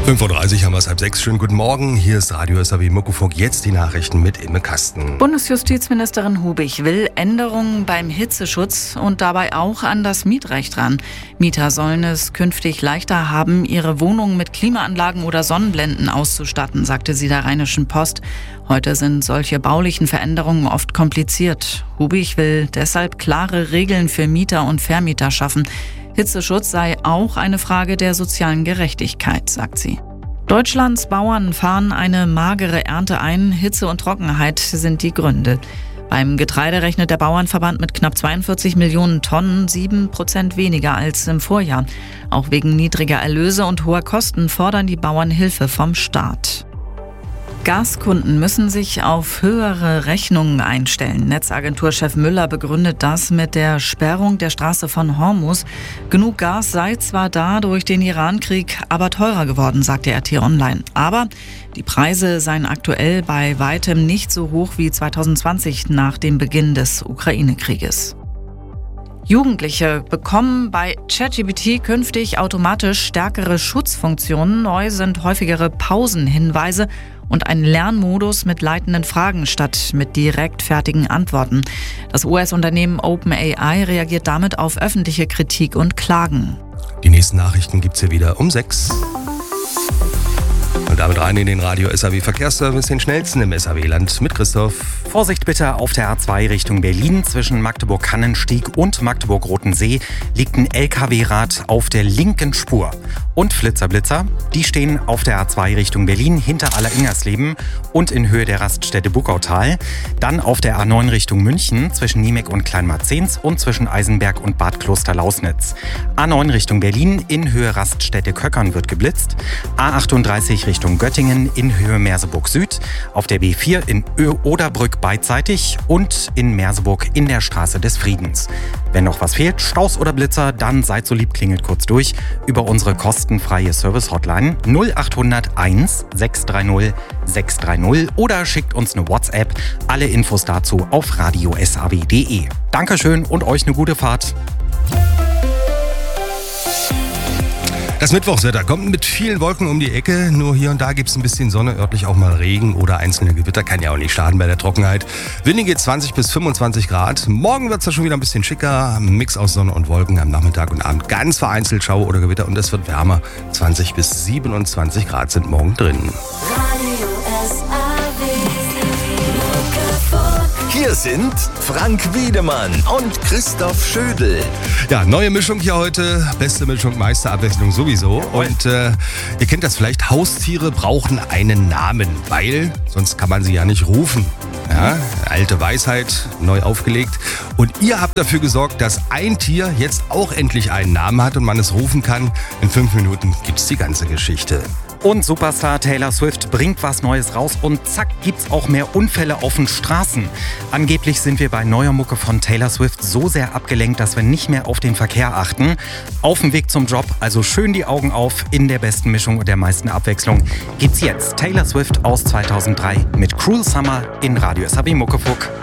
5:30 Uhr haben wir es, 5:30. Schönen guten Morgen. Hier ist Radio SAW Muckefuck. Jetzt die Nachrichten mit Imme Kasten. Bundesjustizministerin Hubig will Änderungen beim Hitzeschutz und dabei auch an das Mietrecht ran. Mieter sollen es künftig leichter haben, ihre Wohnungen mit Klimaanlagen oder Sonnenblenden auszustatten, sagte sie der Rheinischen Post. Heute sind solche baulichen Veränderungen oft kompliziert. Hubig will deshalb klare Regeln für Mieter und Vermieter schaffen. Hitzeschutz sei auch eine Frage der sozialen Gerechtigkeit, sagt sie. Deutschlands Bauern fahren eine magere Ernte ein. Hitze und Trockenheit sind die Gründe. Beim Getreide rechnet der Bauernverband mit knapp 42 Millionen Tonnen, 7% weniger als im Vorjahr. Auch wegen niedriger Erlöse und hoher Kosten fordern die Bauern Hilfe vom Staat. Gaskunden müssen sich auf höhere Rechnungen einstellen. Netzagenturchef Müller begründet das mit der Sperrung der Straße von Hormuz. Genug Gas sei zwar da durch den Irankrieg, aber teurer geworden, sagte RT Online. Aber die Preise seien aktuell bei weitem nicht so hoch wie 2020 nach dem Beginn des Ukraine-Krieges. Jugendliche bekommen bei ChatGPT künftig automatisch stärkere Schutzfunktionen. Neu sind häufigere Pausenhinweise und ein Lernmodus mit leitenden Fragen statt mit direkt fertigen Antworten. Das US-Unternehmen OpenAI reagiert damit auf öffentliche Kritik und Klagen. Die nächsten Nachrichten gibt's hier wieder um 6. Und damit rein in den Radio SAW Verkehrsservice, den schnellsten im SAW-Land mit Christoph. Vorsicht bitte auf der A2 Richtung Berlin. Zwischen Magdeburg-Kannenstieg und Magdeburg-Rotensee liegt ein LKW-Rad auf der linken Spur. Und Flitzer, die stehen auf der A2 Richtung Berlin hinter Aller-Ingersleben und in Höhe der Raststätte Buckautal. Dann auf der A9 Richtung München zwischen Niemek und Kleinmarzens und zwischen Eisenberg und Bad Kloster-Lausnitz. A9 Richtung Berlin in Höhe Raststätte Köckern wird geblitzt. A38 Richtung Göttingen in Höhe Merseburg Süd. Auf der B4 in Oderbrück beidseitig und in Merseburg in der Straße des Friedens. Wenn noch was fehlt, Staus oder Blitzer, dann seid so lieb, klingelt kurz durch über unsere kostenfreie Service-Hotline 0800 1 630 630 oder schickt uns eine WhatsApp. Alle Infos dazu auf radiosaw.de. Dankeschön und euch eine gute Fahrt. Das Mittwochswetter kommt mit vielen Wolken um die Ecke. Nur hier und da gibt es ein bisschen Sonne, örtlich auch mal Regen oder einzelne Gewitter. Kann ja auch nicht schaden bei der Trockenheit. Windige 20 bis 25 Grad. Morgen wird es ja schon wieder ein bisschen schicker. Ein Mix aus Sonne und Wolken am Nachmittag und Abend. Ganz vereinzelt Schauer oder Gewitter und es wird wärmer. 20 bis 27 Grad sind morgen drin. Hier sind Frank Wiedemann und Christoph Schödel. Ja, neue Mischung hier heute. Beste Mischung, meiste Abwechslung sowieso. Und ihr kennt das vielleicht, Haustiere brauchen einen Namen, weil sonst kann man sie ja nicht rufen. Ja, alte Weisheit, neu aufgelegt. Und ihr habt dafür gesorgt, dass ein Tier jetzt auch endlich einen Namen hat und man es rufen kann. In 5 Minuten gibt's die ganze Geschichte. Und Superstar Taylor Swift bringt was Neues raus und zack, gibt's auch mehr Unfälle auf den Straßen. Angeblich sind wir bei neuer Mucke von Taylor Swift so sehr abgelenkt, dass wir nicht mehr auf den Verkehr achten. Auf dem Weg zum Job, also schön die Augen auf, in der besten Mischung und der meisten Abwechslung gibt's jetzt Taylor Swift aus 2003 mit Cruel Summer in Radio SAW Muckefuck.